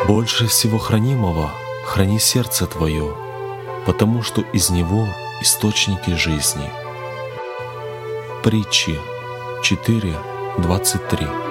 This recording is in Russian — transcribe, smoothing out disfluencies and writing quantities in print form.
Больше всего хранимого храни сердце твое, потому что из него источники жизни. Притчи 4:23.